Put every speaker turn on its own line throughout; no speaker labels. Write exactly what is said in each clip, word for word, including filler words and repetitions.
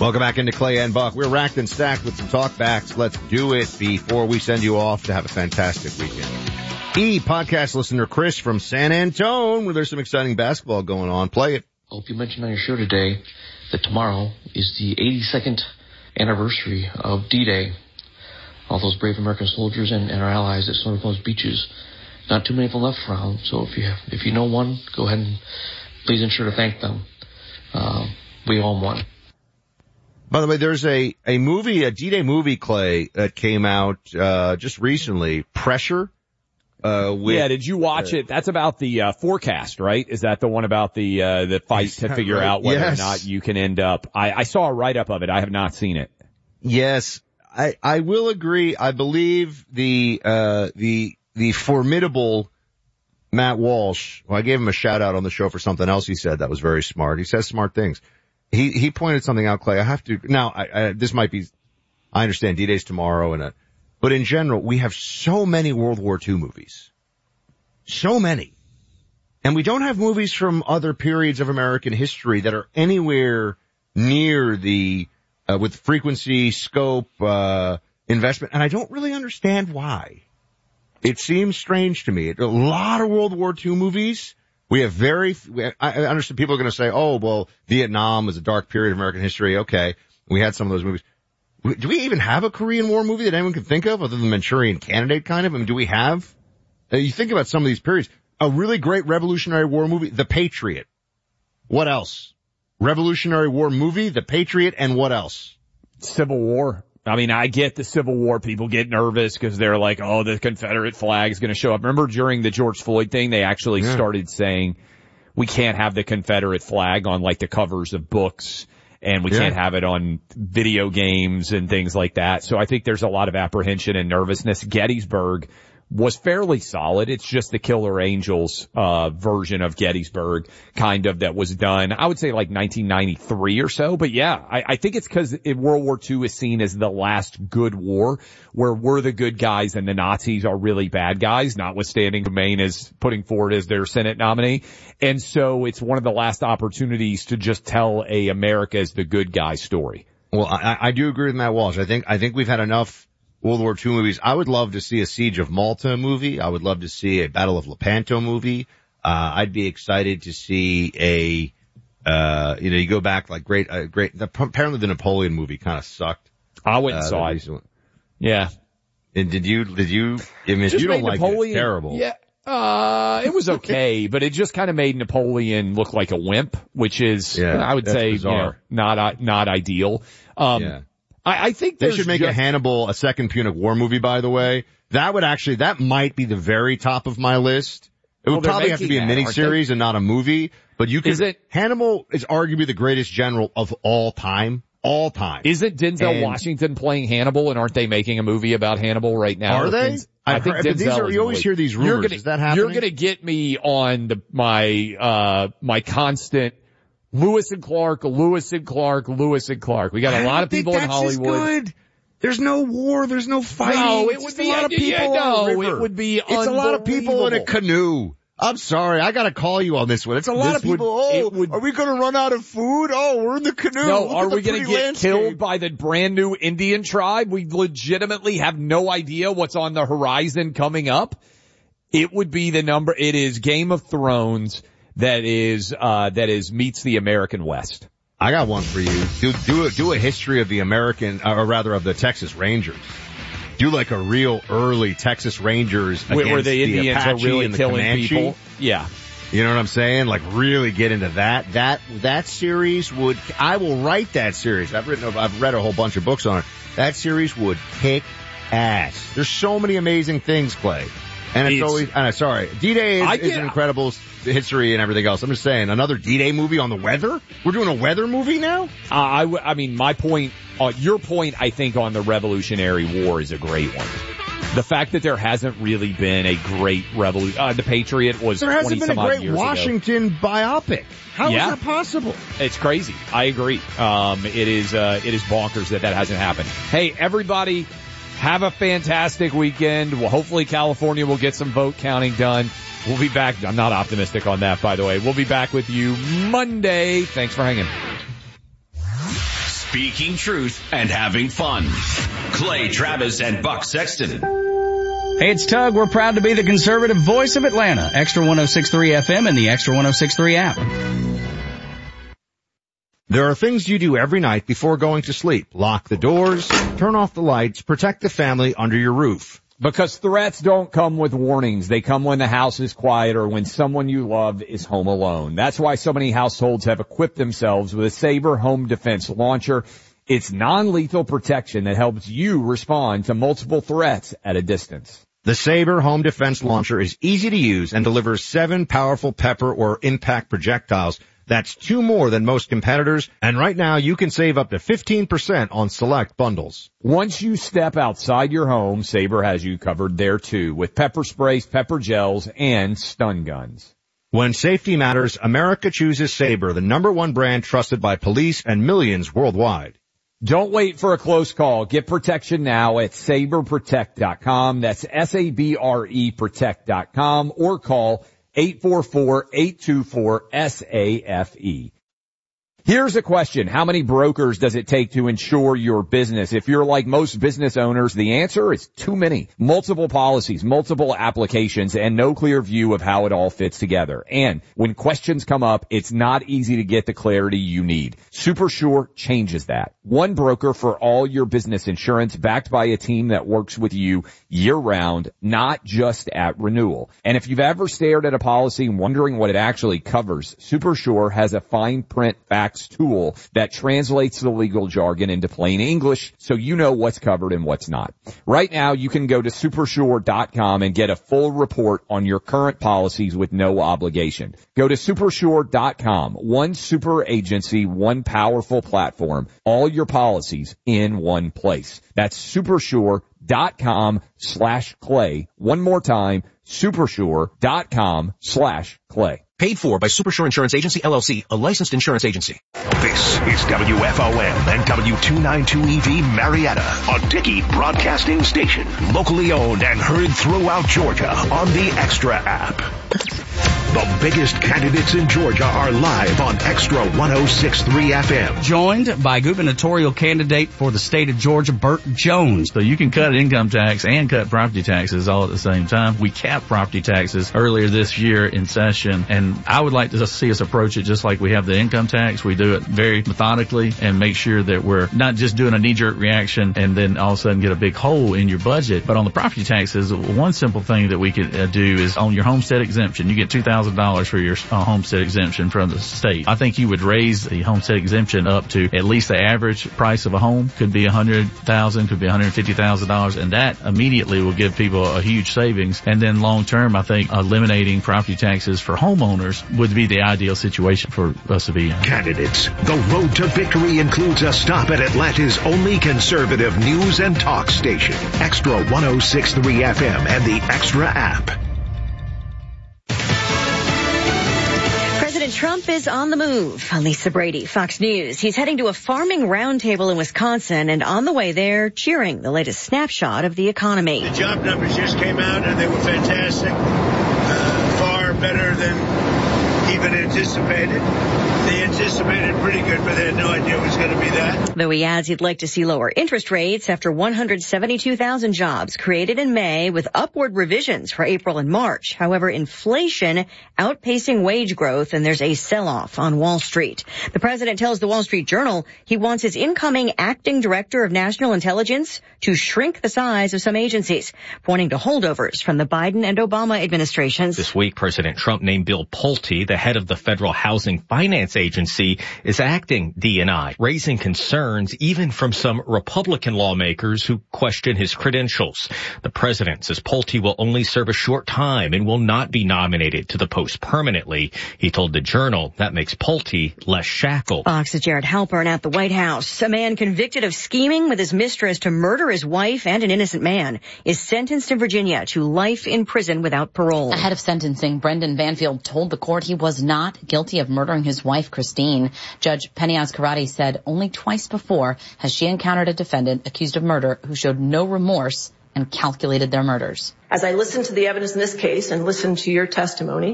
Welcome back into Clay and Buck. We're racked and stacked with some talkbacks. Let's do it before we send you off to have a fantastic weekend. E podcast listener Chris from San Antone, where there's some exciting basketball going on. Play it.
I hope you mentioned on your show today that tomorrow is the eighty-second anniversary of D-Day. All those brave American soldiers and, and our allies that stormed those beaches. Not too many of them left around, so if you have, if you know one, go ahead and please ensure to thank them. Uh, we owe them one.
By the way, there's a, a movie, a D-Day movie, Clay, that came out, uh, just recently. Pressure. Uh, with,
yeah, did you watch uh, it? That's about the, uh, forecast, right? Is that the one about the, uh, the fight to figure right? out whether yes. or not you can end up? I, I saw a write-up of it. I have not seen it.
Yes. I, I will agree. I believe the, uh, the, the formidable Matt Walsh, well, I gave him a shout out on the show for something else he said that was very smart. He says smart things. He, he pointed something out, Clay. I have to, now, I, I, this might be, I understand D-Day's tomorrow and, a, but in general, we have so many World War Two movies. So many. And we don't have movies from other periods of American history that are anywhere near the, uh, with frequency, scope, uh, investment. And I don't really understand why. It seems strange to me. A lot of World War Two movies. We have very, I understand people are going to say, oh, well, Vietnam was a dark period of American history. Okay. We had some of those movies. Do we even have a Korean War movie that anyone can think of other than Manchurian Candidate kind of? I mean, do we have? Uh, you think about some of these periods. A really great Revolutionary War movie, The Patriot. What else? Revolutionary War movie, The Patriot, and what else?
Civil War. I mean, I get the Civil War. People get nervous because they're like, oh, the Confederate flag is going to show up. Remember during the George Floyd thing, they actually yeah. started saying we can't have the Confederate flag on like the covers of books and we yeah. can't have it on video games and things like that. So I think there's a lot of apprehension and nervousness. Gettysburg was fairly solid. It's just the Killer Angels uh version of Gettysburg kind of that was done, I would say like nineteen ninety-three or so. But yeah, I, I think it's because World War Two is seen as the last good war where we're the good guys and the Nazis are really bad guys, notwithstanding Remain is putting forward as their Senate nominee. And so it's one of the last opportunities to just tell a America as the good guy story.
Well, I, I do agree with Matt Walsh. I think I think we've had enough World War Two movies. I would love to see a Siege of Malta movie. I would love to see a Battle of Lepanto movie. Uh, I'd be excited to see a, uh, you know, you go back like great, uh, great, the, apparently the Napoleon movie kind of sucked.
I went and uh, saw it. Yeah.
And did you, did you, I mean, if you don't like Napoleon, it, it's terrible.
Yeah. Uh, it was okay, but it just kind of made Napoleon look like a wimp, which is, yeah, I would say, bizarre. you know, not, not ideal. Um,
yeah.
I, I think
they should make
just,
a Hannibal, a second Punic War movie, by the way. That would actually, that might be the very top of my list. It would well, probably have to be a miniseries and not a movie, but you could, is it, Hannibal is arguably the greatest general of all time. All time.
Isn't Denzel and, Washington playing Hannibal, and aren't they making a movie about Hannibal right now?
Are they?
Denz, I think
heard, these are, you always hear these rumors.
You're gonna,
is that happening?
You're gonna get me on the, my, uh, my constant Lewis and Clark, Lewis and Clark, Lewis and Clark. We got a lot of people in Hollywood.
Good. There's no war. There's no fighting.
No, it
it's
would be
a lot of people.
Yeah, no, it would be.
It's a lot of people in a canoe. I'm sorry, I gotta call you on this one. It's a lot
this
of people.
Would,
oh,
would,
are we gonna run out of food? Oh, we're in the canoe.
No,
Look
are we gonna get
landscape.
killed by the brand new Indian tribe? We legitimately have no idea what's on the horizon coming up. It would be the number. It is Game of Thrones. That is, uh, that is meets the American West.
I got one for you. Do, do a, do a history of the American, or rather of the Texas Rangers. Do like a real early Texas Rangers against
where, where the Indians
the Apache
are really
and the
killing
Comanche.
people. Yeah.
You know what I'm saying? Like really get into that. That, that series would, I will write that series. I've written, I've read a whole bunch of books on it. That series would kick ass. There's so many amazing things, Clay. And it's, it's always, uh, sorry, D-Day is, is an incredible history and everything else. I'm just saying, another D-Day movie on the weather? We're doing a weather movie now?
Uh, I, w- I mean, my point, uh, your point, I think, on the Revolutionary War is a great one. The fact that there hasn't really been a great revolution, uh, the Patriot was
there hasn't been a great Washington
ago.
biopic. How
yeah.
is that possible?
It's crazy. I agree. Um, it is, uh, it is bonkers that that hasn't happened. Hey, everybody. Have a fantastic weekend. Well, hopefully California will get some vote counting done. We'll be back. I'm not optimistic on that, by the way. We'll be back with you Monday. Thanks for hanging.
speaking truth and having fun. Clay Travis and Buck Sexton.
Hey, it's Tug. We're proud to be the conservative voice of Atlanta. Extra one oh six point three F M and the Extra one oh six point three app.
There are things you do every night before going to sleep. Lock the doors, turn off the lights, protect the family under your roof.
Because threats don't come with warnings. They come when the house is quiet or when someone you love is home alone. That's why so many households have equipped themselves with a Sabre Home Defense Launcher. It's non-lethal protection that helps you respond to multiple threats at a distance.
The Sabre Home Defense Launcher is easy to use and delivers seven powerful pepper or impact projectiles. That's two more than most competitors, and right now you can save up to fifteen percent on select bundles.
Once you step outside your home, Sabre has you covered there too, with pepper sprays, pepper gels, and stun guns.
When safety matters, America chooses Sabre, the number one brand trusted by police and millions worldwide.
Don't wait for a close call. Get protection now at sabre protect dot com. That's S A B R E protect dot com, or call eight four four, eight two four, S A F E. Here's a question. How many brokers does it take to insure your business? If you're like most business owners, the answer is too many. Multiple policies, multiple applications, and no clear view of how it all fits together. And when questions come up, it's not easy to get the clarity you need. SuperSure changes that. One broker for all your business insurance, backed by a team that works with you year-round, not just at renewal. And if you've ever stared at a policy wondering what it actually covers, SuperSure has a fine print facts tool that translates the legal jargon into plain English so you know what's covered and what's not. Right now, you can go to supersure dot com and get a full report on your current policies with no obligation. Go to supersure dot com. One super agency, one powerful platform, all your policies in one place. That's supersure dot com slash clay. One more time, supersure dot com slash clay.
Paid for by Supersure Insurance Agency, L L C, a licensed insurance agency.
This is W F O M and W two ninety-two E V Marietta, a Dickey Broadcasting station. Locally owned and heard throughout Georgia on the Extra app. The biggest candidates in Georgia are live on Extra one oh six point three F M.
Joined by gubernatorial candidate for the state of Georgia, Burt Jones.
So you can cut income tax and cut property taxes all at the same time. We capped property taxes earlier this year in session, and I would like to see us approach it just like we have the income tax. We do it very methodically and make sure that we're not just doing a knee-jerk reaction and then all of a sudden get a big hole in your budget. But on the property taxes, one simple thing that we could uh, do is on your homestead exemption, you get two thousand dollars for your uh, homestead exemption from the state. I think you would raise the homestead exemption up to at least the average price of a home. Could be one hundred thousand dollars, could be one hundred fifty thousand dollars, and that immediately will give people a huge savings. And then long term, I think eliminating property taxes for homeowners would be the ideal situation for us to be in.
Candidates. The road to victory includes a stop at Atlanta's only conservative news and talk station. Extra one oh six point three F M and the Extra app.
President Trump is on the move. Lisa Brady, Fox News. He's heading to a farming roundtable in Wisconsin, and on the way there, cheering the latest snapshot of the economy.
The job numbers just came out, and they were fantastic. Uh, far better than even anticipated. They anticipated pretty good, but they had no idea it was going to be that.
Though he adds he'd like to see lower interest rates after one hundred seventy-two thousand jobs created in May with upward revisions for April and March. However, inflation outpacing wage growth, and there's a sell-off on Wall Street. The president tells the Wall Street Journal he wants his incoming acting director of national intelligence to shrink the size of some agencies, pointing to holdovers from the Biden and Obama administrations.
This week, President Trump named Bill Pulte, the head of the Federal Housing Finance Agency, as acting D and I, raising concerns even from some Republican lawmakers who question his credentials. The president says Pulte will only serve a short time and will not be nominated to the post permanently. He told the Journal that makes Pulte less shackled.
Fox's Jared Halpern at the White House. A man convicted of scheming with his mistress to murder his wife and an innocent man is sentenced in Virginia to life in prison without parole.
Ahead of sentencing, Brendan Banfield told the court he was not guilty of murdering his wife, Christine. Judge Peniaz Karate said only twice before has she encountered a defendant accused of murder who showed no remorse and calculated their murders.
As I listened to the evidence in this case and listened to your testimony,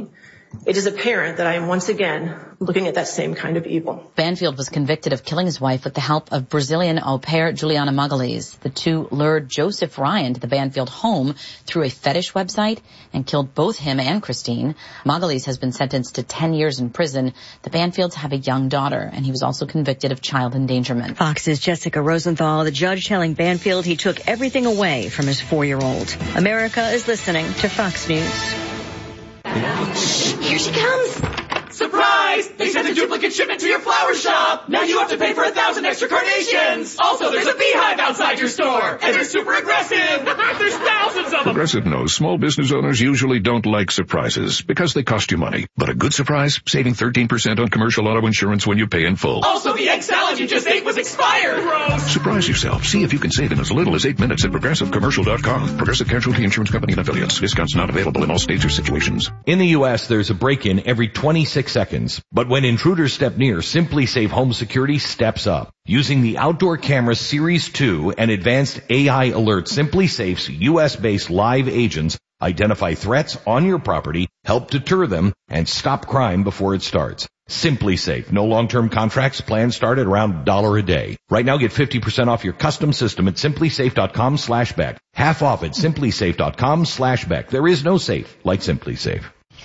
it is apparent that I am once again looking at that same kind of evil.
Banfield was convicted of killing his wife with the help of Brazilian au pair Juliana Magalhães. The two lured Joseph Ryan to the Banfield home through a fetish website and killed both him and Christine. Magalhães has been sentenced to ten years in prison. The Banfields have a young daughter, and he was also convicted of child endangerment.
Fox's Jessica Rosenthal, the judge telling Banfield he took everything away from his four-year-old. America is listening to Fox News.
Here she comes. Surprise! They sent a duplicate shipment to your flower shop. Now you have to pay for a thousand extra carnations. Also, there's a beehive outside your store, and they're super aggressive. There's thousands of them.
Progressive knows small business owners usually don't like surprises because they cost you money. But a good surprise, saving thirteen percent on commercial auto insurance when you pay in full.
Also, the egg salad you just ate was expired. Gross.
Surprise yourself. See if you can save in as little as eight minutes at progressive commercial dot com. Progressive Casualty Insurance Company and affiliates. Discounts not available in all states or situations.
In the U S, there's a break-in every twenty-six seconds. But when intruders step near, SimpliSafe Home Security steps up. Using the Outdoor Camera Series two and advanced A I alerts, SimpliSafe's U S-based live agents identify threats on your property, help deter them, and stop crime before it starts. SimpliSafe. No long-term contracts. Plans start at around a dollar a day. Right now, get fifty percent off your custom system at simplysafe.com slash Beck. Half off at simplysafe.com slash Beck. There is no safe like SimpliSafe.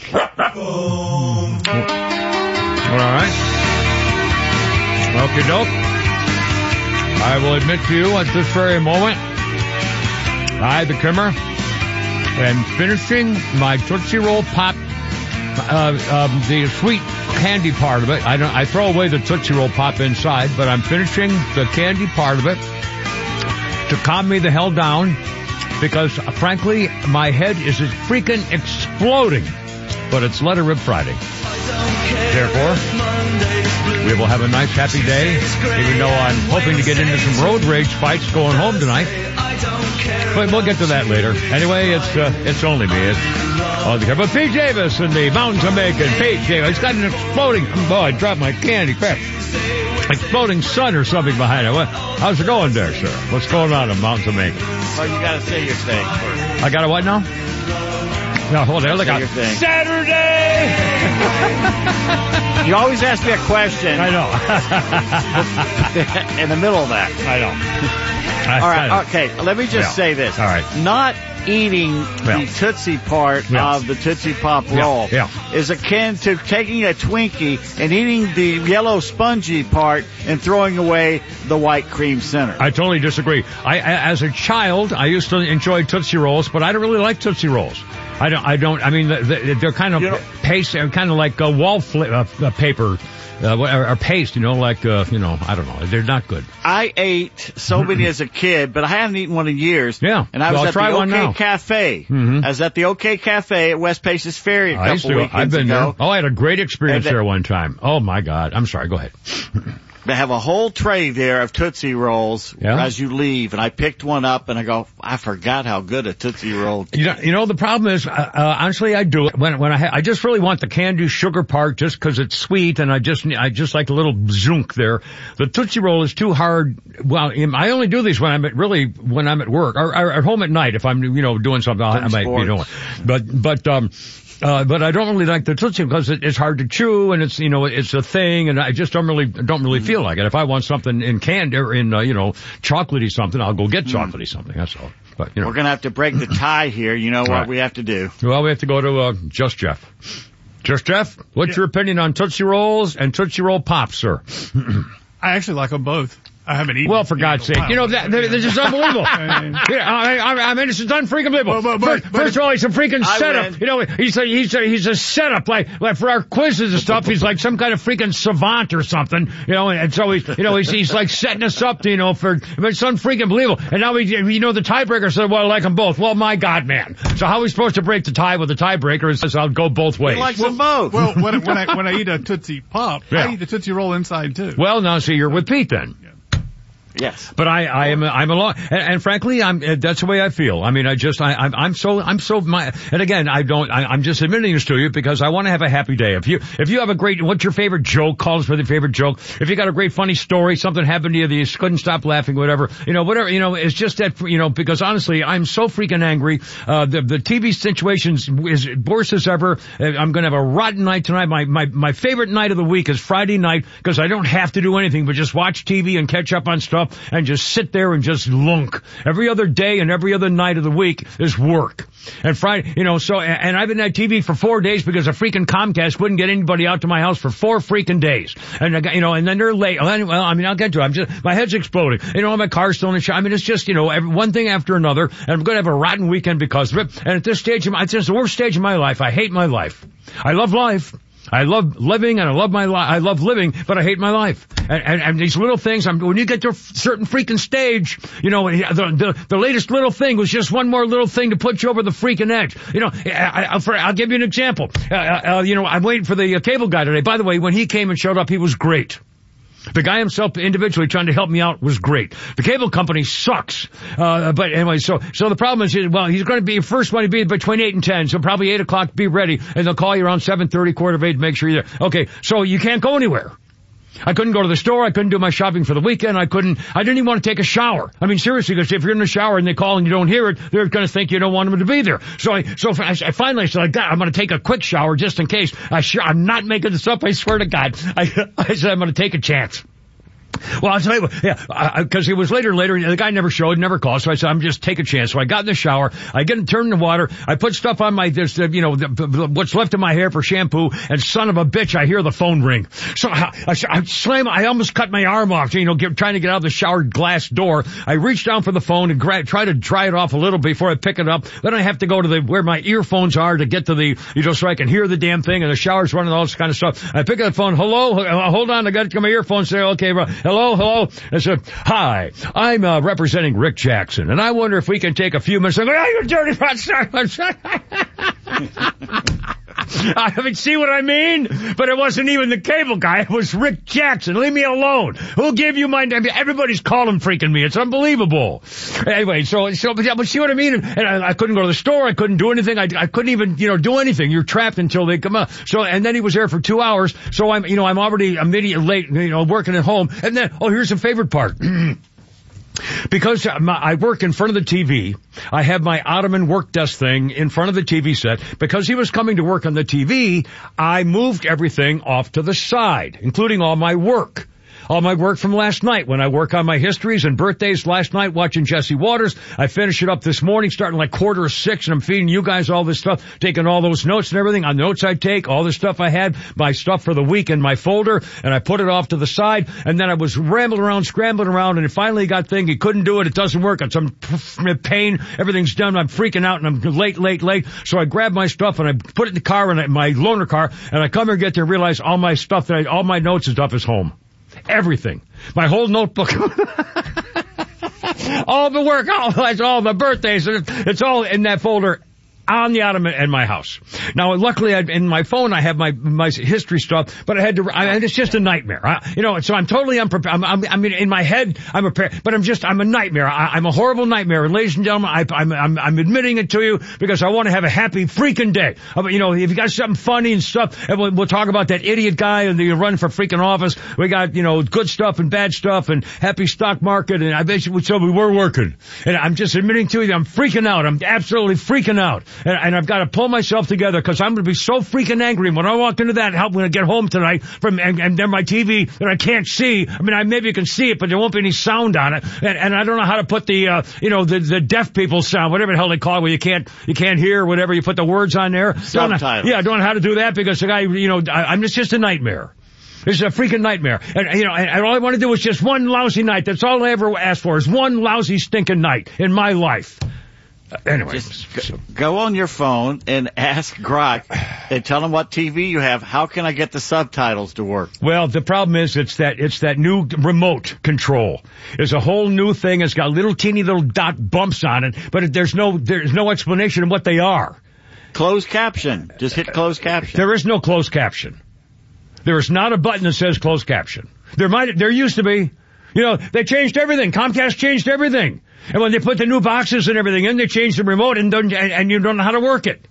All right. Okie doke. I will admit to you at this very moment, I, the Kimmer, am finishing my Tootsie Roll Pop, uh, um, the sweet candy part of it. I don't, I throw away the Tootsie Roll Pop inside, but I'm finishing the candy part of it to calm me the hell down because, uh, frankly, my head is freaking exploding. But it's Let It Rip Friday. Therefore, we will have a nice, happy day, even though I'm hoping to get into some road rage fights going home tonight. But we'll get to that later. Anyway, it's uh, it's only me. It's all the But Pete Davis and the Mountains of Macon. Pete Davis. It's got an exploding... Oh, I dropped my candy. Crap. Exploding sun or something behind it. What, how's it going there, sir? What's going on in Mountains of Macon?
Well, you got to say your thing first.
I got to what now? No, hold on. Look out. Saturday!
You always ask me a question.
I know.
In the middle of that.
I know.
All right. Okay. Let me just yeah. say this.
All right.
Not eating yeah. the Tootsie part yeah. of the Tootsie Pop roll
yeah. Yeah.
is akin to taking a Twinkie and eating the yellow spongy part and throwing away the white cream center.
I totally disagree. I, as a child, I used to enjoy Tootsie Rolls, but I don't really like Tootsie Rolls. I don't, I don't, I mean, they're kind of you know, paste, kind of like a wall flip, uh, paper, uh, or, or paste, you know, like, uh, you know, I don't know. They're not good.
I ate so many as a kid, but I haven't eaten one in years.
Yeah.
And I was
well,
at
try
the
one
OK
now.
Cafe.
Mm-hmm.
I was at the OK Cafe at West Paces Ferry a
I used
couple
to.
weekends
I've been
ago.
there. Oh, I had a great experience
they,
there one time. Oh my God. I'm sorry. Go ahead.
They have a whole tray there of Tootsie Rolls
yeah.
as you leave, and I picked one up, and I go, I forgot how good a Tootsie Roll
is. You know, you know the problem is, uh, uh, honestly, I do it when when I ha- I just really want the candy sugar part just because it's sweet, and I just I just like a little zunk there. The Tootsie Roll is too hard. Well, I only do these when I'm at really when I'm at work or, or at home at night. If I'm you know doing something, I, I might sports. be doing. But but um. Uh, but I don't really like the Tootsie because it, it's hard to chew and it's, you know, it's a thing and I just don't really, don't really feel like it. If I want something in candy or in, uh, you know, chocolatey something, I'll go get chocolatey something. That's all. But, you know.
We're going to have to break the tie here. You know what right. we have to do?
Well, we have to go to, uh, Just Jeff. Just Jeff, what's yeah. your opinion on Tootsie Rolls and Tootsie Roll Pops, sir?
I actually like them both. I haven't eaten.
Well, for God's sake, you know that this is unbelievable. yeah, I, I, I mean, this is unfreaking believable.
But, but,
first,
but,
first of all, he's a freaking
I
setup.
win.
You know, he's a he's a he's a setup like like for our quizzes and stuff. He's like some kind of freaking savant or something. You know, and, and so he's you know he's he's like setting us up. To, you know, for I mean, it's unfreaking believable. And now we you know the tiebreaker said, well, I like them both. Well, my God, man. So how are we supposed to break the tie with the tiebreaker? It says I'll go both ways.
He likes
well,
them both.
Well, when, when I when I eat a Tootsie Pop,
yeah.
I eat the Tootsie Roll inside too.
Well, now see, you're with Pete then.
Yes.
But I, I am, I'm along, and, and frankly, I'm, that's the way I feel. I mean, I just, I, I'm, I'm so, I'm so, my, and again, I don't, I, I'm just admitting this to you because I want to have a happy day. If you, if you have a great, what's your favorite joke? Call us for the favorite joke. If you got a great funny story, something happened to you that you couldn't stop laughing, whatever, you know, whatever, you know, it's just that, you know, because honestly, I'm so freaking angry. Uh, the, the T V situation is worse as ever. I'm going to have a rotten night tonight. My, my, my favorite night of the week is Friday night because I don't have to do anything but just watch T V and catch up on stuff and just sit there and just lunk. Every other day and every other night of the week is work. And Friday, you know, so, and I've been at T V for four days because a freaking Comcast wouldn't get anybody out to my house for four freaking days. And, I got, you know, and then they're late. Well, I mean, I'll get to it. I'm just, my head's exploding. You know, my car's still in the shop. I mean, it's just, you know, every, one thing after another. And I'm going to have a rotten weekend because of it. And at this stage, of my, it's just the worst stage of my life. I hate my life. I love life. I love living and I love my life. I love living, but I hate my life. And, and, and these little things, I'm, when you get to a certain freaking stage, you know, the, the, the latest little thing was just one more little thing to put you over the freaking edge. You know, I, I, for, I'll give you an example. Uh, uh, you know, I'm waiting for the uh, cable guy today. By the way, when he came and showed up, he was great. The guy himself individually trying to help me out was great. The cable company sucks. Uh, but anyway, so, so the problem is, well, he's going to be first one to be between eight and ten. So probably eight o'clock, be ready. And they'll call you around seven thirty, quarter of eight to make sure you're there. Okay. So you can't go anywhere. I couldn't go to the store. I couldn't do my shopping for the weekend. I couldn't, I didn't even want to take a shower. I mean, seriously, because if you're in the shower and they call and you don't hear it, they're going to think you don't want them to be there. So I, so I, I finally said, God, I'm going to take a quick shower just in case. I sure, I'm not making this up. I swear to God. I, I said, I'm going to take a chance. Well, I'll tell you what, yeah, because it was later and later, the guy never showed, never called, so I said, I'm just take a chance. So I got in the shower, I get turned in the water, I put stuff on my, this, you know, the, the, what's left of my hair for shampoo, and son of a bitch, I hear the phone ring. So I, I, I slam, I almost cut my arm off, you know, get, trying to get out of the shower glass door. I reach down for the phone and gra- try to dry it off a little before I pick it up. Then I have to go to the, where my earphones are to get to the, you know, so I can hear the damn thing, and the shower's running, all this kind of stuff. I pick up the phone, hello, hold on, I got to get my earphones, say, okay, bro, hello, hello. I said, hi, I'm uh, representing Rick Jackson, and I wonder if we can take a few minutes. I go, oh, you dirty bastard. I haven't seen what I mean, but it wasn't even the cable guy. It was Rick Jackson. Leave me alone. Who'll give you my name? Everybody's calling freaking me. It's unbelievable. Anyway, so, so, but see what I mean? And I, I couldn't go to the store. I couldn't do anything. I, I couldn't even, you know, do anything. You're trapped until they come up. So, and then he was there for two hours. So I'm, you know, I'm already immediately late, you know, working at home. And then, oh, here's the favorite part. Because I work in front of the T V, I have my ottoman work desk thing in front of the T V set. Because he was coming to work on the T V, I moved everything off to the side, including all my work. All my work from last night when I work on my histories and birthdays last night watching Jesse Waters. I finished it up this morning starting like quarter of six, and I'm feeding you guys all this stuff, taking all those notes and everything. On notes I take, all the stuff I had, my stuff for the week in my folder, and I put it off to the side, and then I was rambling around, scrambling around, and it finally got thinking, he couldn't do it, it doesn't work, it's some pain, everything's done, I'm freaking out, and I'm late, late, late. So I grabbed my stuff, and I put it in the car, and I, my loaner car, and I come here and get there and realize all my stuff, that I, all my notes and stuff is home. Everything. My whole notebook. All the work, all, all the birthdays, it's all in that folder on the ottoman in my house. Now, luckily, I, in my phone, I have my my history stuff, but I had to, I, it's just a nightmare. I, you know, so I'm totally unprepared. I'm, I'm, I mean, in my head, I'm prepared, but I'm just, I'm a nightmare. I, I'm a horrible nightmare. And ladies and gentlemen, I, I'm, I'm, I'm admitting it to you because I want to have a happy freaking day. I mean, you know, if you got something funny and stuff, and we'll, we'll talk about that idiot guy and the run for freaking office. We got, you know, good stuff and bad stuff and happy stock market, and I bet you, so we were working. And I'm just admitting to you that I'm freaking out. I'm absolutely freaking out. And, and I've got to pull myself together because I'm going to be so freaking angry when I walk into that help when I get home tonight from and, and then my T V that I can't see. I mean, I maybe you can see it, but there won't be any sound on it. And, and I don't know how to put the, uh, you know, the, the deaf people sound, whatever the hell they call it, where you can't, you can't hear, whatever, you put the words on there.
Subtitles.
Yeah, I don't know how to do that because the guy, you know, I, I'm just, just a nightmare. It's a freaking nightmare. And, you know, and, and all I want to do is just one lousy night. That's all I ever asked for is one lousy stinking night in my life. Uh, anyway.
Just go, go on your phone and ask Grok and tell him what T V you have. How can I get the subtitles to work?
Well, the problem is it's that, it's that new remote control. It's a whole new thing. It's got little teeny little dot bumps on it, but it, there's no, there's no explanation of what they are.
Closed caption. Just hit closed caption.
There is no closed caption. There is not a button that says closed caption. There might, there used to be. You know, they changed everything. Comcast changed everything. And when they put the new boxes and everything in, they changed the remote and don't, and, and you don't know how to work it.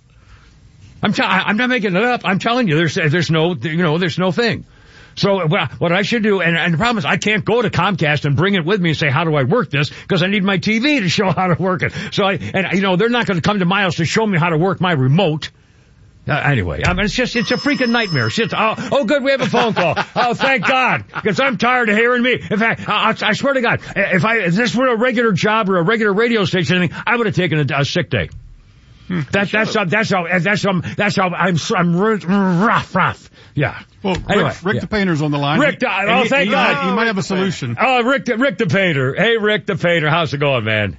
I'm t- I'm not making it up. I'm telling you, there's there's no you know there's no thing. So what I should do, and, and the problem is I can't go to Comcast and bring it with me and say, how do I work this? Because I need my T V to show how to work it. So I, and you know, they're not going to come to my house to show me how to work my remote. Uh, anyway, I mean, it's just, it's a freaking nightmare. It's just, oh, oh, good, we have a phone call. Oh, thank God, because I'm tired of hearing me. In fact, I, I swear to God, if I, if this were a regular job or a regular radio station, anything, I would have taken a, a sick day. Hmm, that, that's how, that's how, that's how, that's how I'm, I'm rough, rough. Yeah.
Well,
anyway,
Rick, Rick
yeah.
the Painter's on the line.
Rick, the, oh,
he,
thank
he,
God.
He, he might have a solution.
Oh, Rick, the, Rick the Painter. Hey, Rick the Painter, how's it going, man?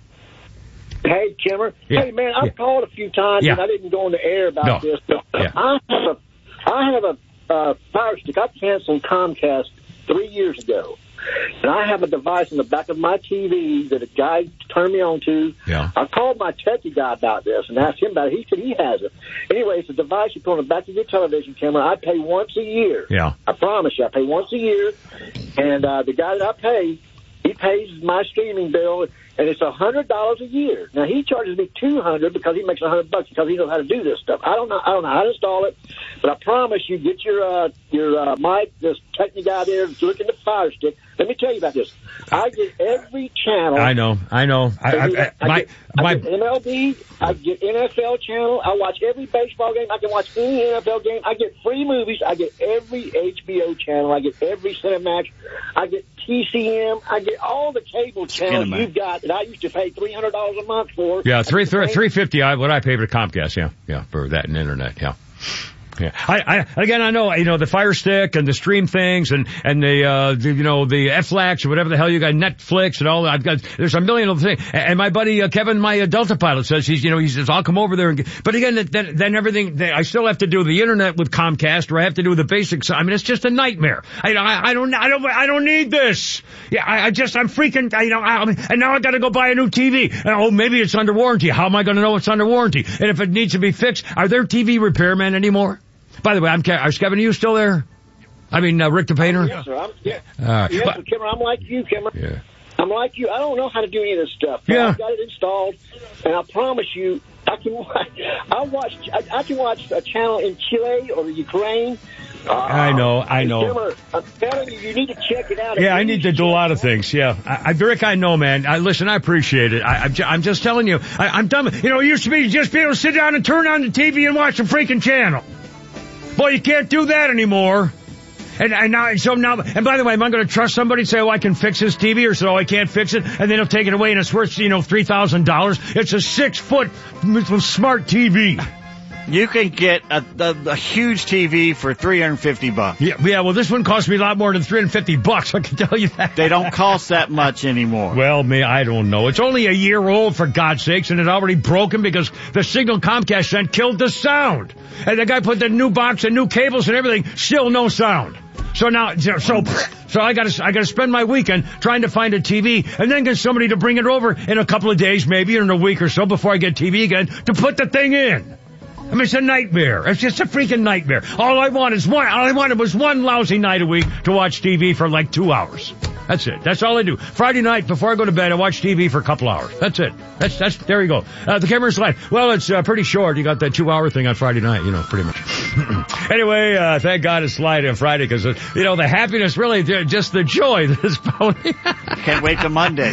Hey, Kimmer.
Yeah.
Hey, man, I've
yeah.
called a few times,
yeah.
and I didn't go on the air about
no.
this. But
yeah.
I have a, I have a uh, Fire Stick. I canceled Comcast three years ago. And I have a device in the back of my T V that a guy turned me on to.
Yeah.
I called my techie guy about this and asked him about it. He said he has it. Anyway, it's a device you put on the back of your television camera. I pay once a year.
Yeah.
I promise you, I pay once a year. And uh, the guy that I pay, he pays my streaming bill, and it's a hundred dollars a year. Now he charges me two hundred because he makes a hundred bucks because he knows how to do this stuff. I don't know. I don't know how to install it, but I promise you, get your uh, your uh, mic, this technical guy there looking at the Fire Stick. Let me tell you about this. I get every channel.
I know. I know. I, I, I,
I,
my,
get, I
my,
get M L B. I get N F L channel. I watch every baseball game. I can watch any N F L game. I get free movies. I get every H B O channel. I get every Cinemax. I get T C M. I get all the cable channels
Cinemax.
you've got that I used to pay three hundred dollars a month for.
yeah, three three three fifty. I what I pay for Comcast. Yeah, yeah, for that and internet. Yeah. Yeah, I, I, again, I know, you know, the Fire Stick and the stream things and, and the, uh, the, you know, the F L A X or whatever the hell you got, Netflix and all that. I've got, there's a million of things. And my buddy, uh, Kevin, my uh, Delta pilot says he's, you know, he says, I'll come over there and get, but again, then, then everything, I still have to do the internet with Comcast or I have to do the basics. I mean, it's just a nightmare. I, I, I don't, I don't, I don't need this. Yeah, I, I just, I'm freaking, you know, I, and now I gotta go buy a new T V. And, oh, maybe it's under warranty. How am I gonna know it's under warranty? And if it needs to be fixed, are there T V repairmen anymore? By the way, I'm is Kevin, are you still there? I mean, uh, Rick the Painter?
Yes, sir. I'm, yeah.
All right.
Yes,
But-
sir, Kimmer, I'm like you, Kimmer.
Yeah.
I'm like you. I don't know how to do any of this stuff. But
Yeah.
I've got it installed, and I promise you, I can watch, I watch, I, I can watch a channel in Chile or the Ukraine. Uh,
I know, I know.
Kimmer, I'm telling you, you need to check it out.
Yeah, I need to do a lot of things. Yeah, I, I, Rick, I know, man. I listen. I appreciate it. I, I'm, ju- I'm just telling you. I, I'm done. You know, it used to be just be able to sit down and turn on the T V and watch a freaking channel. Boy, you can't do that anymore. And, and now, so now, and by the way, am I going to trust somebody and say, oh, I can fix this T V, or so I can't fix it, and then he'll take it away and it's worth, you know, three thousand dollars? It's a six foot smart T V.
You can get a, a, a huge T V for three hundred fifty bucks.
Yeah, yeah, well, this one cost me a lot more than three hundred fifty bucks, I can tell you that.
They don't cost that much anymore.
Well, me, I don't know. It's only a year old, for God's sakes, and it's already broken because the signal Comcast sent killed the sound. And the guy put the new box and new cables and everything, still no sound. So now, so, so I gotta, I gotta spend my weekend trying to find a T V and then get somebody to bring it over in a couple of days, maybe, or in a week or so before I get T V again, to put the thing in. I mean, it's a nightmare. It's just a freaking nightmare. All I want is one, all I wanted was one lousy night a week to watch T V for like two hours. That's it. That's all I do. Friday night, before I go to bed, I watch T V for a couple hours. That's it. That's, that's, there you go. Uh, the camera's live. Well, it's, uh, pretty short. You got that two hour thing on Friday night, you know, pretty much. Anyway, uh, thank God it's light on Friday because, uh, you know, the happiness, really, just the joy that is phony.
Can't wait till Monday.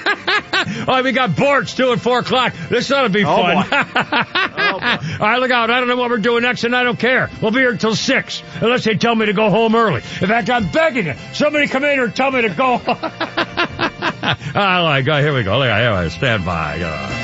Oh, we got Bortz too at four o'clock. This ought to be
Oh,
fun.
boy. Oh, boy.
All right, look out. I don't know what we're doing next, and I don't care. We'll be here until six, unless they tell me to go home early. In fact, I'm begging you. Somebody come in here and tell me to go. Oh, my God. Here we go. Look, here we go. Stand by. Uh,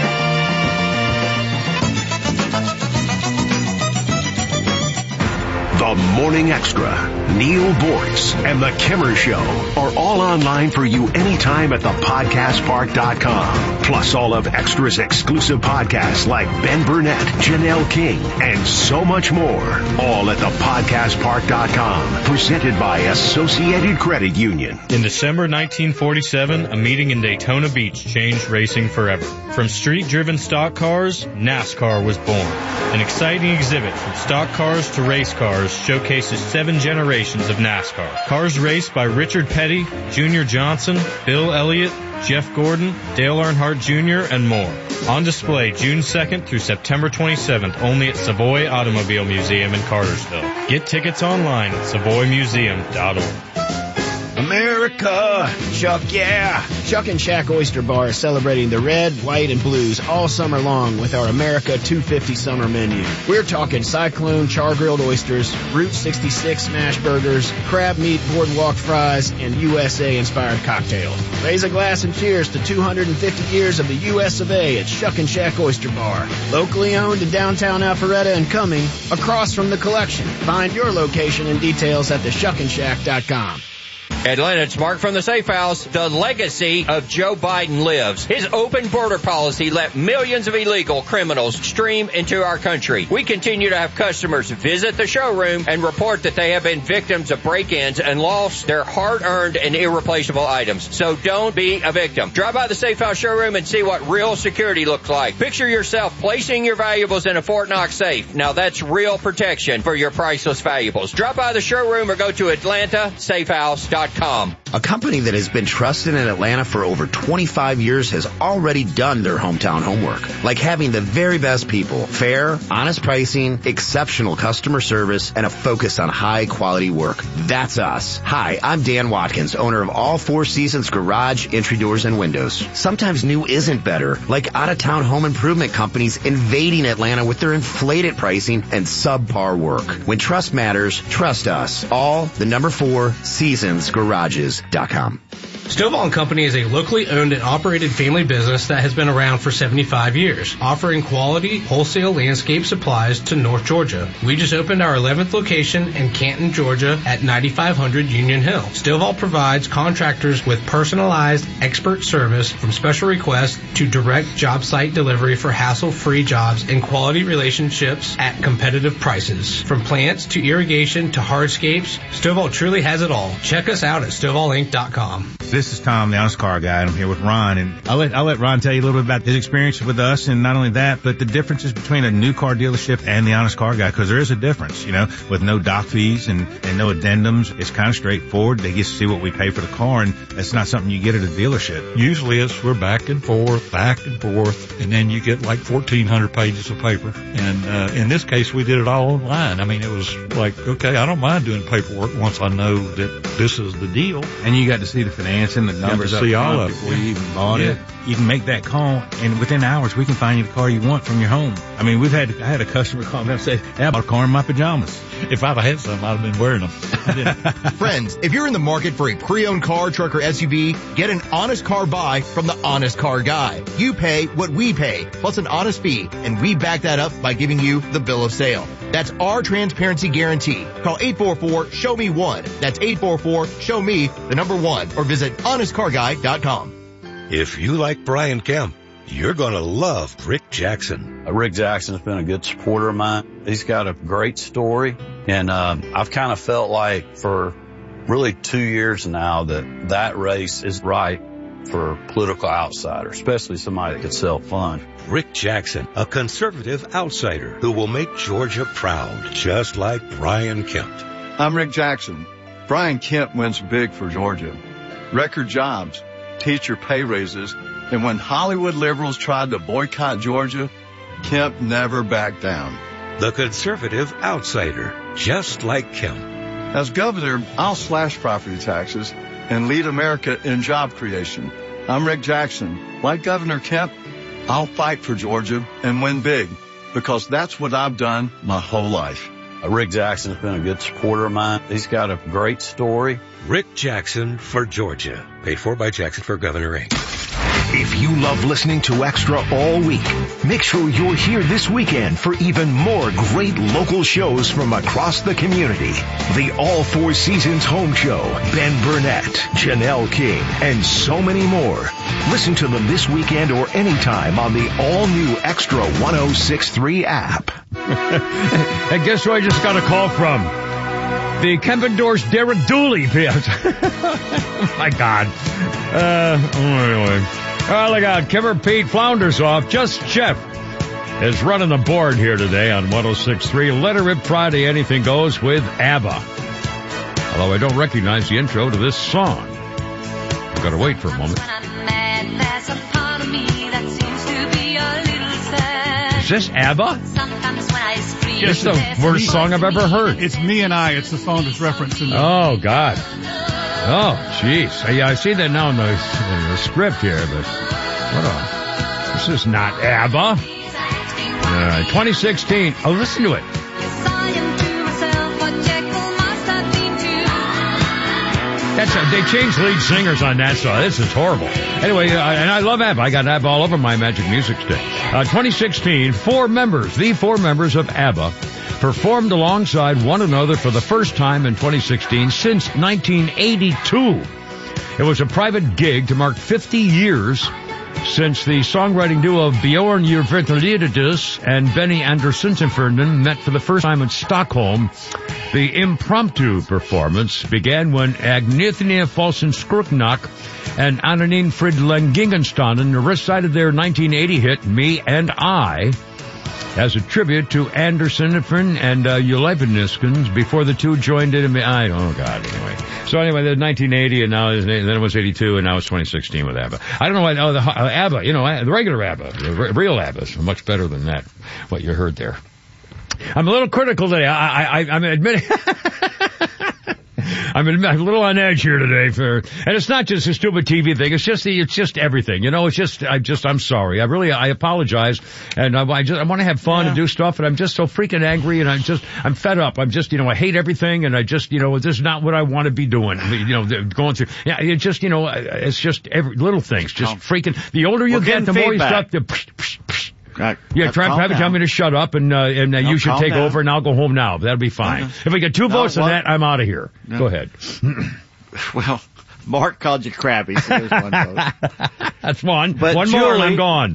The Morning Extra, Neil Bortz, and The Kimmer Show are all online for you anytime at the podcast park dot com. Plus all of Extra's exclusive podcasts like Ben Burnett, Janelle King, and so much more. All at the podcast park dot com. Presented by Associated Credit Union.
In December nineteen forty-seven, a meeting in Daytona Beach changed racing forever. From street-driven stock cars, NASCAR was born. An exciting exhibit from stock cars to race cars showcases seven generations generations of NASCAR. Cars raced by Richard Petty, Junior Johnson, Bill Elliott, Jeff Gordon, Dale Earnhardt Junior, and more. On display June second through September twenty-seventh only at Savoy Automobile Museum in Cartersville. Get tickets online at savoy museum dot org.
America! Chuck, yeah! Chuck and Shack Oyster Bar is celebrating the red, white, and blues all summer long with our America two fifty summer menu. We're talking Cyclone char-grilled oysters, Route sixty-six smash burgers, crab meat boardwalk fries, and U S A-inspired cocktails. Raise a glass and cheers to two hundred fifty years of the U S of A at Chuck and Shack Oyster Bar. Locally owned in downtown Alpharetta and Cumming, across from the Collection. Find your location and details at the shuck and shack dot com.
Atlanta, it's Mark from the Safe House. The legacy of Joe Biden lives. His open border policy let millions of illegal criminals stream into our country. We continue to have customers visit the showroom and report that they have been victims of break-ins and lost their hard-earned and irreplaceable items. So don't be a victim. Drop by the Safe House showroom and see what real security looks like. Picture yourself placing your valuables in a Fort Knox safe. Now that's real protection for your priceless valuables. Drop by the showroom or go to atlanta safe house dot com.
A company that has been trusted in Atlanta for over twenty-five years has already done their hometown homework, like having the very best people, fair, honest pricing, exceptional customer service, and a focus on high-quality work. That's us. Hi, I'm Dan Watkins, owner of All Four Seasons Garage, Entry Doors, and Windows. Sometimes new isn't better, like out-of-town home improvement companies invading Atlanta with their inflated pricing and subpar work. When trust matters, trust us. All the number four Seasons Garages dot com.
Stovall and Company is a locally owned and operated family business that has been around for seventy-five years, offering quality wholesale landscape supplies to North Georgia. We just opened our eleventh location in Canton, Georgia at ninety-five hundred Union Hill. Stovall provides contractors with personalized expert service from special requests to direct job site delivery for hassle-free jobs and quality relationships at competitive prices. From plants to irrigation to hardscapes, Stovall truly has it all. Check us out at stovall inc dot com.
This is Tom, the Honest Car Guy, and I'm here with Ron. And I'll let, I'll let Ron tell you a little bit about his experience with us, and not only that, but the differences between a new car dealership and the Honest Car Guy, because there is a difference, you know, with no doc fees and, and no addendums. It's kind of straightforward. They get to see what we pay for the car, and that's not something you get at a dealership.
Usually it's we're back and forth, back and forth, and then you get like fourteen hundred pages of paper. And uh, in this case, we did it all online. I mean, it was like, okay, I don't mind doing paperwork once I know that this is the deal.
And you got to see the financing, the numbers up
see all of
before
it.
you even bought
Yeah.
it. You can make that call, and within hours, we can find you the car you want from your home. I mean, we've had I had a customer call me and say, "Hey, I bought a car in my pajamas."
If I'd have had some, I'd have been wearing them.
Friends, if you're in the market for a pre-owned car, truck, or S U V, get an honest car buy from the Honest Car Guy. You pay what we pay, plus an honest fee, and we back that up by giving you the bill of sale. That's our transparency guarantee. Call eight four four, show me one. That's eight four four, show me the number one, or visit honest car guy dot com.
If you like Brian Kemp, you're going to love Rick Jackson.
Uh, Rick Jackson's been a good supporter of mine. He's got a great story, and uh, I've kind of felt like for really two years now that that race is right for a political outsider, especially somebody that could sell fun.
Rick Jackson, a conservative outsider who will make Georgia proud, just like Brian Kemp.
I'm Rick Jackson. Brian Kemp wins big for Georgia. Record jobs, teacher pay raises, and when Hollywood liberals tried to boycott Georgia, Kemp never backed down.
The conservative outsider, just like Kemp.
As governor, I'll slash property taxes and lead America in job creation. I'm Rick Jackson. Like Governor Kemp, I'll fight for Georgia and win big, because that's what I've done my whole life.
Uh, Rick Jackson's been a good supporter of mine. He's got a great story.
Rick Jackson for Georgia. Paid for by Jackson for Governor Incorporated.
If you love listening to Extra all week, make sure you're here this weekend for even more great local shows from across the community. The All Four Seasons Home Show, Ben Burnett, Janelle King, and so many more. Listen to them this weekend or anytime on the all-new Extra ten sixty-three app.
And guess who I just got a call from? The Kempendorf's Derek Dooley. My God. Uh, anyway. Oh, look out. Kimmer Pete Flounders off. Just Chef is running the board here today on ten sixty-three. Let Her Rip Friday. Anything goes with ABBA. Although I don't recognize the intro to this song. I've got to wait for a moment. Is this ABBA? It's the worst song I've ever heard.
It's Me and I. It's the song that's referenced in the...
Oh, God. Oh, jeez. Yeah, I see that now in the, in the script here, but what a... This is not ABBA. Uh, twenty sixteen. Oh, listen to it. That's a, they changed lead singers on that song. This is horrible. Anyway, uh, and I love ABBA. I got ABBA all over my Magic Music Stick. Uh, twenty sixteen, four members, the four members of ABBA, performed alongside one another for the first time in twenty sixteen since nineteen eighty-two. It was a private gig to mark fifty years since the songwriting duo of Bjorn Ulvaeus and Benny Andersson met for the first time in Stockholm. The impromptu performance began when Agnetha Folsen Skruknak and Anonin Fridlangingenstaden recited their nineteen eighty hit, Me and I, as a tribute to Anderson and uh, Ulvaeus before the two joined in. I, oh, God, anyway. So anyway, there's nineteen eighty, and now then it was eighty-two, and now it's twenty sixteen with ABBA. I don't know why, oh, the uh, ABBA, you know, the regular ABBA, the real ABBA is much better than that, what you heard there. I'm a little critical today. I, I, I'm admitting... I'm a little on edge here today for, and it's not just a stupid T V thing. It's just the, it's just everything. You know, it's just, I just, I'm sorry. I really, I apologize. And I, I just, I want to have fun yeah. and do stuff, and I'm just so freaking angry, and I'm just, I'm fed up. I'm just, you know, I hate everything, and I just, you know, this is not what I want to be doing. You know, going through, yeah, it's just, you know, it's just every, little things, just freaking, the older you
We're
get, the more you start to, psh, psh, psh. Right. Yeah, try to tell me to shut up, and uh, and uh,
no,
you should take
down.
over, and I'll go home now. That'll be fine. Okay. If we get two
no,
votes
what?
on that, I'm out of here. No. Go ahead.
Well, Mark called you crappy, so there's one vote.
That's one.
But
one
Julie,
more, and I'm gone.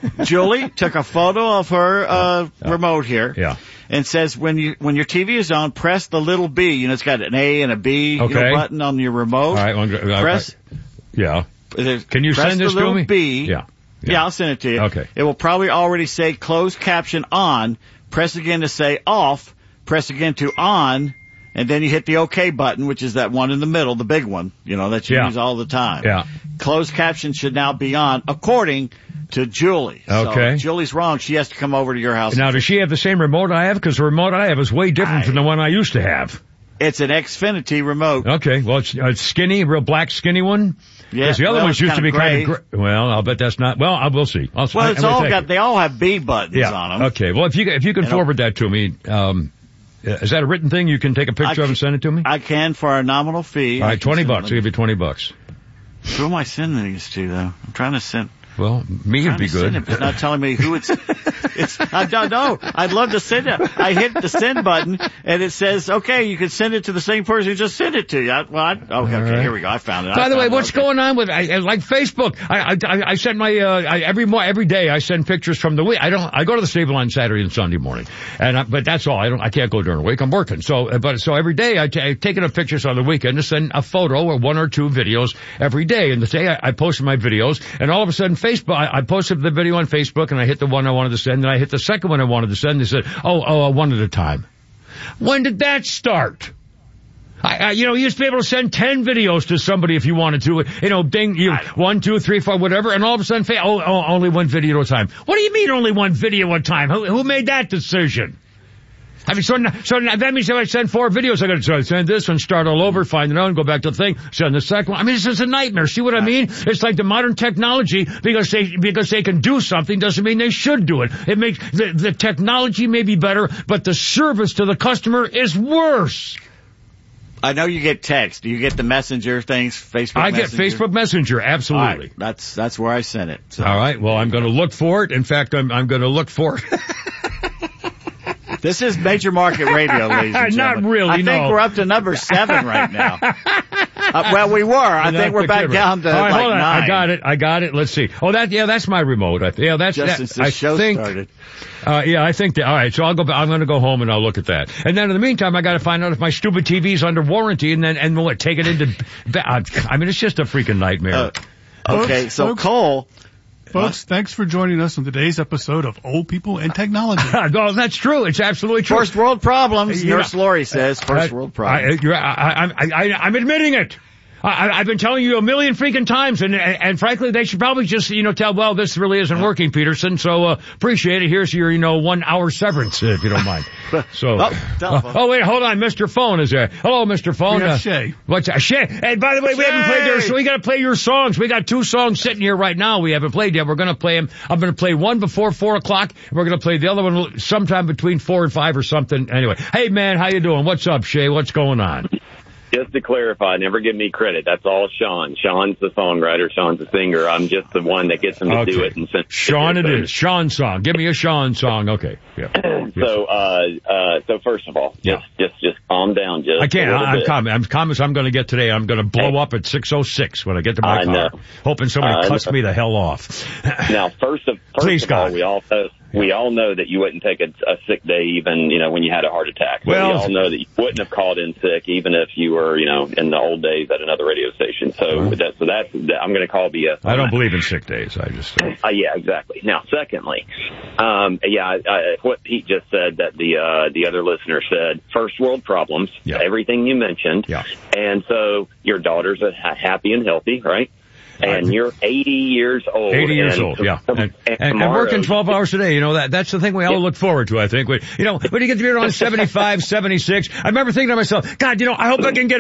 Julie took a photo of her uh, oh. remote here.
Yeah.
And says when you when your T V is on, press the little B. You know, it's got an A and a B
okay.
you know, button on your remote.
All right. Well,
press.
Yeah. Can you
press
send this
the little
to me?
B.
Yeah.
Yeah. yeah, I'll send it to you.
Okay.
It will probably already say closed caption on. Press again to say off. Press again to on. And then you hit the OK button, which is that one in the middle, the big one, you know, that you
yeah.
use all the time.
Yeah.
Closed caption should now be on, according to Julie.
Okay.
So if Julie's wrong. She has to come over to your house.
Now, does she have the same remote I have? Because the remote I have is way different I, from the one I used to have.
It's an Xfinity remote.
Okay. Well, it's, it's skinny, real black skinny one.
Yeah.
Because the other
well,
ones used to be
gray.
kind of gray. Well, I'll bet that's not. Well, I will see. I'll,
well, it's
I,
all got. They all have B buttons
yeah.
on them.
Okay. Well, if you if you can you forward know, that to me, um, is that a written thing? You can take a picture can, of and send it to me.
I can for a nominal fee.
All right, twenty bucks. I'll give you twenty bucks.
Who am I sending these to, though? I'm trying to send.
Well, me would be good.
It, but not telling me who it's. It's. I don't know. I'd love to send it. I hit the send button, and it says, "Okay, you can send it to the same person who just sent it to you." I, well, I, okay, okay,
right.
here we go. I found it.
By
I
the way,
it.
what's
okay.
going on with I, I, like Facebook? I I I send my uh I, every more every day I send pictures from the week. I don't. I go to the stable on Saturday and Sunday morning, and I, but that's all. I don't. I can't go during the week. I'm working. So, but so every day I t- I've taken up pictures on the weekend to send a photo or one or two videos every day. And the day I, I posted my videos, and all of a sudden Facebook, I, I posted the video on Facebook, and I hit the one I wanted to send, and I hit the second one I wanted to send. They said, "Oh, oh, one at a time." When did that start? I, I, you know, you used to be able to send ten videos to somebody if you wanted to. You know, ding, you one, two, three, four, whatever, and all of a sudden, oh, oh, only one video at a time. What do you mean only one video at a time? Who, who made that decision? I mean, so, so that means if I send four videos, I got to send this one, start all over, find another one, go back to the thing, send the second one. I mean, this is a nightmare. See what I mean? It's like the modern technology, because they, because they can do something doesn't mean they should do it. It makes, the, the technology may be better, but the service to the customer is worse.
I know you get text. Do you get the messenger things, Facebook
I
Messenger?
get Facebook Messenger, absolutely.
Right. That's, that's where I sent it. So.
All right. Well, I'm going to look for it. In fact, I'm, I'm going to look for it.
This is Major Market Radio, ladies and gentlemen.
Not really,
I think
no.
we're up to number seven right now. Uh, well, we were. I think we're back down to
All right,
like
hold on.
nine.
I got it. I got it. Let's see. Oh, that, yeah, that's my remote. I, yeah, that's,
Just
that,
since the
I
show
think,
started.
Uh, yeah, I think that, all right, so I'll go, I'm going to go home and I'll look at that. And then in the meantime, I got to find out if my stupid T V's under warranty and then, and what, take it into, I mean, it's just a freaking nightmare.
Uh, okay, so Cole,
Folks, thanks for joining us on today's episode of Old People and Technology.
No, that's true. It's absolutely true.
First world problems,
You
Nurse
know,
Lori says. First
uh,
world
I,
problems.
you're, I, I, I, I'm admitting it. I, I've been telling you a million freaking times, and, and and frankly, they should probably just, you know, tell, well, this really isn't working, Peterson, so uh, appreciate it. Here's your, you know, one-hour severance, if you don't mind. So,
Oh, telephone.
oh, wait, hold on, Mister Phone is there. Hello, Mister Phone.
We have
Uh,
Shay.
What's that? Shay. And by the way, we haven't played your, so we got to play your songs. We got two songs sitting here right now we haven't played yet. We're going to play them. I'm going to play one before four o'clock, and we're going to play the other one sometime between four and five or something. Anyway, hey, man, how you doing? What's up, Shay? What's going on?
Just to clarify, never give me credit. That's all Sean. Sean's the songwriter. Sean's the singer. I'm just the one that gets him to
Okay.
do it. And send
Sean it is. Sean song. Give me a Sean song. Okay. Yeah.
So, uh, uh, so first of all, just,
Yeah.
just, just calm down. Just
I can't.
a little
I, I'm
bit.
calm. I'm calm as I'm going to get today. I'm going to blow up at six oh six when I get to my
I
car.
know.
Hoping somebody
I
cuts
know.
me the hell off.
Now, first of, first
Please,
of all,
God.
we all know, we all know that you wouldn't take a, a sick day even, you know, when you had a heart attack. So
Well-
we all know that you wouldn't have called in sick even if you were, you know, in the old days at another radio station. So that, so that's, I'm going to call B S.
I don't believe in sick days. I just. Uh,
Uh, yeah, exactly. Now, secondly, um, yeah, I, I, what Pete just said that the uh, the other listener said, first world problems,
Yeah.
everything you mentioned,
Yeah.
and so your daughter's uh, ha- happy and healthy, right? And you're eighty years old.
eighty years
and,
old, yeah. And,
And,
and, and
tomorrow-
working twelve hours a day, you know, that that's the thing we all look forward to, I think. When, you know, when you get to be around seventy-five, seventy-six, I remember thinking to myself, God, you know, I hope I can get